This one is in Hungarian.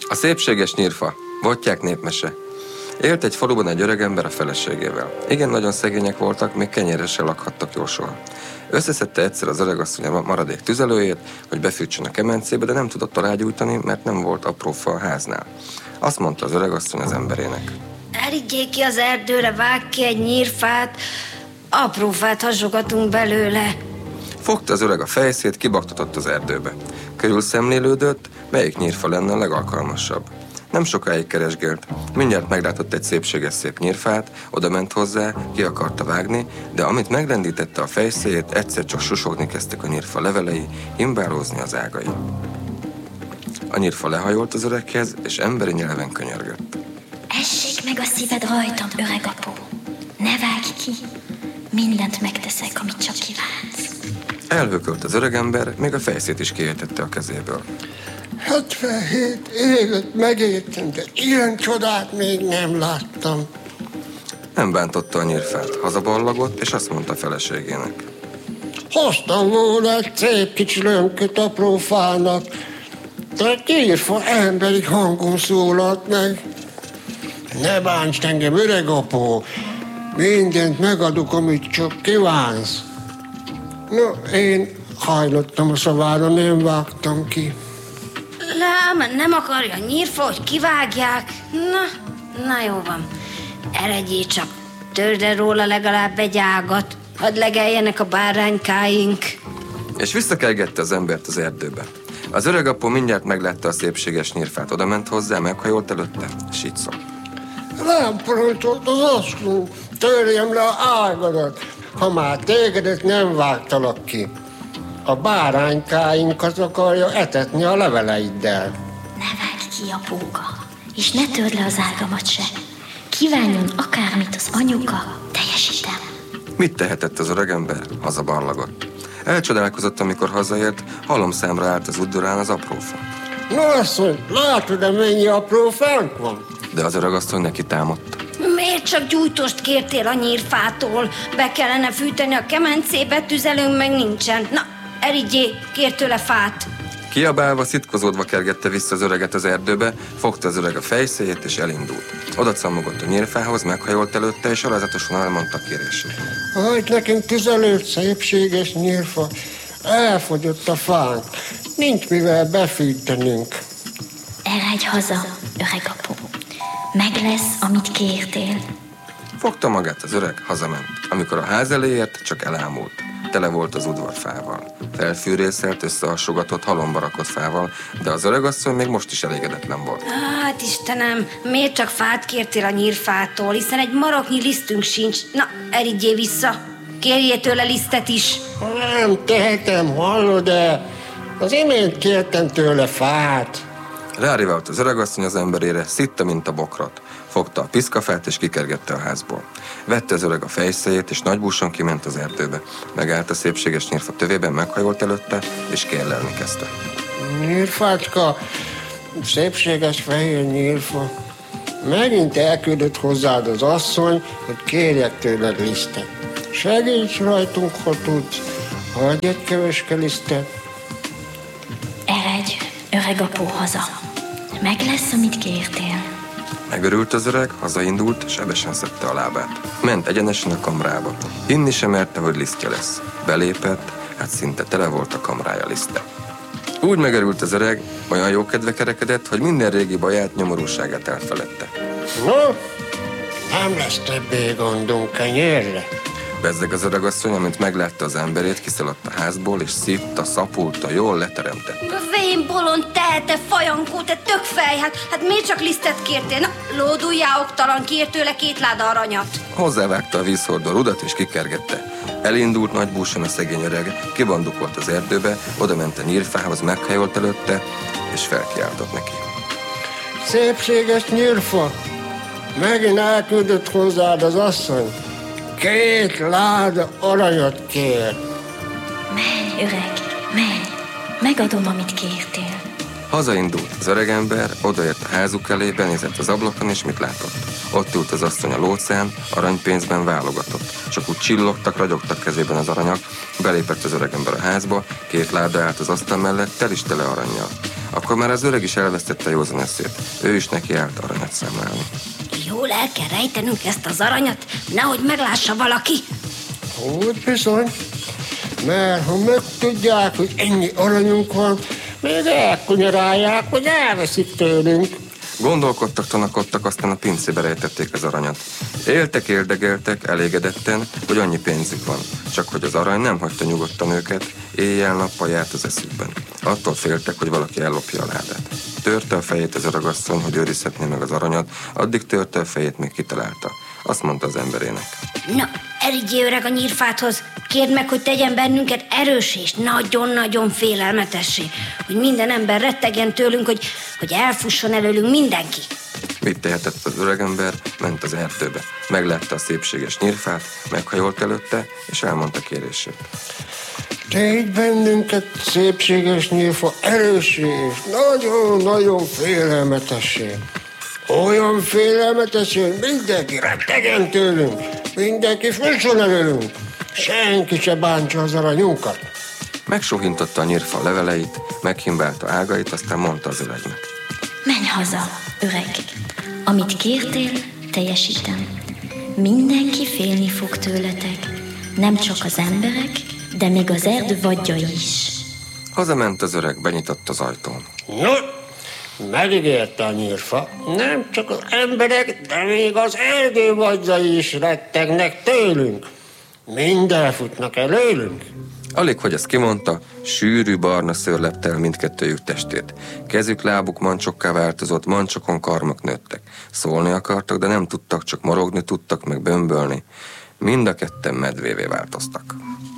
A szépséges nyírfa, bottyák népmese. Élt egy faluban egy öregember a feleségével. Igen, nagyon szegények voltak, még kenyérre se lakhattak jósor. Összeszedte egyszer az öregasszony a maradék tüzelőjét, hogy befűtsön a kemencébe, de nem tudott alá gyújtani, mert nem volt apró fa a háznál. Azt mondta az öregasszony az emberének: Elígyék ki az erdőre, vágj ki egy nyírfát, apró fát hasogatunk belőle. Fogta az öreg a fejszét, kibaktatott az erdőbe. Körül szemlélődött, melyik nyírfa lenne a legalkalmasabb. Nem sokáig keresgélt. Mindjárt meglátott egy szép nyírfát, oda ment hozzá, ki akarta vágni, de amint megrendítette a fejszéjét, egyszer csak susogni kezdtek a nyírfa levelei, imbálózni az ágai. A nyírfa lehajolt az öreghez, és emberi nyelven könyörgött. Essék meg a szíved rajtam, öreg apó. Ne vágj ki, mindent megteszek, amit csak kívánsz. Elhökölt az öregember, még a fejszét is kiejtette a kezéből. 77 évet megértem, de ilyen csodát még nem láttam. Nem bántotta a nyírfát, hazaballagott, és azt mondta feleségének: Hoztam volna egy szép kicsi lömköt apró fának, de a nyírfa emberi hangon szólalt meg. Ne bánts engem, öreg apó, mindent megadok, amit csak kívánsz. No, én hajlottam a szavára, nem vágtam ki. Lám, nem akarja a nyírfa, hogy kivágják. Na jó van. Eredjél csak, törd el róla legalább egy ágat, hadd legeljenek a báránykáink. És visszakelgette az embert az erdőbe. Az öreg apó mindjárt meglátta a szépséges nyírfát, oda ment hozzá, meghajolt előtte, és így szólt: Nem parancsolt az asszony, törjem le a ágadat, ha már tégedet nem vágtalak ki. A báránykáinkat akarja etetni a leveleiddel. Ne vágj ki, apóka, és ne törd le az ágamat se. Kívánjon akármit az anyuka, teljesítem. Mit tehetett az öregember? Hazaballagott. Elcsodálkozott, amikor hazaért, halomszámra állt az udvarán az aprófa. No, asszony, látod-e, mennyi apró fánk van? De az öregasszony neki támadta. Miért csak gyújtost kértél a nyírfától? Be kellene fűteni a kemencébe, tüzelőnk meg nincsen. Na, Erigyé, kér tőle fát. Kiabálva, szitkozódva kergette vissza az öreget az erdőbe, fogta az öreg a fejszéjét és elindult. Oda cammogott a nyírfához, meghajolt előtte, és alázatosan elmondta kérését. Hagyd nekünk tüzelőt, szépséges nyírfa. Elfogyott a fánk. Nincs mivel befűtenünk. Eredj haza, öreg apó. Meg lesz, amit kértél. Fogta magát az öreg, hazament. Amikor a ház elé ért, csak elámult. Tele volt az udvar fával. Felfűrészelt, összehasogatott, halomba rakott fával, de az öregasszony még most is elégedetlen volt. Hát Istenem, miért csak fát kértél a nyírfától, hiszen egy maroknyi lisztünk sincs. Na, erigyél vissza, kérjél tőle lisztet is. Nem tehetem, hallod-e? Az imént kértem tőle fát. Rárivált az öregasszony az emberére, szitta, mint a bokrot. Fogta a piszkafát és kikergette a házból. Vette az öreg a fejszéjét, és nagybúsan kiment az erdőbe. Megállt a szépséges nyírfa tövében, meghajolt előtte, és kérlelni kezdte. Nyírfácska, szépséges fehér nyírfa, megint elküldött hozzád az asszony, hogy kérjek tőled lisztet. Segíts rajtunk, ha tudsz, hagyj egy keveske lisztet. Eredj, öreg apó, haza. Meg lesz, amit kértél. Megörült az öreg, hazaindult, sebesen szedte a lábát. Ment egyenesen a kamrába. Hinni sem merte, hogy lisztje lesz. Belépett, hát szinte tele volt a kamrája liszttel. Úgy megörült az öreg, olyan jó kedve kerekedett, hogy minden régi baját, nyomorúságát elfeledte. No, nem lesz többé gondunk kenyérre. Bezzeg az öregasszony, amint meglátta az emberét, kiszaladt a házból, és szitta, szapulta, jól leteremtett. Vén bolond, te fajankó, te tökfej, hát miért csak lisztet kértél? Na, lóduljál, oktalan, kér tőle 2 láda aranyat. Hozzávágta a vízhordó rudat, és kikergette. Elindult nagybúsan a szegény öreg, kibandukolt az erdőbe, oda ment a nyírfához, meghajolt előtte, és felkiáltott neki. Szépséges nyírfa, megint elküldött hozzád az asszony. 2 láda aranyat kér. Menj, öreg, menj. Megadom, amit kértél. Hazaindult az öregember, odaért a házuk elé, benézett az ablakon, és mit látott? Ott ült az asszony a lócán, aranypénzben válogatott. Csak úgy csillogtak, ragyogtak kezében az aranyak. Belépett az öregember a házba, 2 láda állt az asztal mellett, tel is tele arannyal. Akkor már az öreg is elvesztette józan eszét. Ő is nekiállt aranyat számlálni. Jól el kell rejtenünk ezt az aranyat, nehogy meglássa valaki. Úgy bizony, mert ha megtudják, hogy ennyi aranyunk van, még elkunyarálják, hogy elveszik tőlünk. Gondolkodtak, tanakodtak, aztán a pincébe rejtették az aranyat. Éltek, érdegeltek, elégedetten, hogy annyi pénzük van. Csak hogy az arany nem hagyta nyugodtan őket, éjjel-nappal járt az eszükben. Attól féltek, hogy valaki ellopja a ládát. Törte a fejét az öragasszony, hogy őrizhetné meg az aranyat, addig törte a fejét, még kitalálta. Azt mondta az emberének. Na, erigyél öreg a nyírfáthoz, kérd meg, hogy tegyen bennünket erős és nagyon-nagyon félelmetessé, hogy minden ember rettegjen tőlünk, hogy elfusson előlünk mindenki. Mit tehetett az öregember? Ment az erdőbe. Meglátta a szépséges nyírfát, meghajolt előtte, és elmondta kérését. Tégy bennünket, szépséges nyírfa, erőssé és nagyon-nagyon félelmetessé. Olyan félelmetessé, hogy mindenki rettegjen tőlünk, mindenki fusson előlünk, senki se bántsa az aranyunkat. Megsohintotta a nyírfa leveleit, meghimbálta ágait, aztán mondta az öregnek. Menj haza, öreg. Amit kértél, teljesítem. Mindenki félni fog tőletek. Nem csak az emberek, de még az erdő vadjai is. Hazament az öreg, benyitott az ajtón. No, megígérte a nyírfa, nem csak az emberek, de még az erdő vadjai is rettegnek tőlünk. Mind elfutnak előlünk. Alig, hogy ezt kimondta, sűrű barna szőr lepte el mindkettőjük testét. Kezük, lábuk mancsokká változott, mancsokon karmok nőttek. Szólni akartak, de nem tudtak, csak morogni tudtak, meg bömbölni. Mind a ketten medvévé változtak.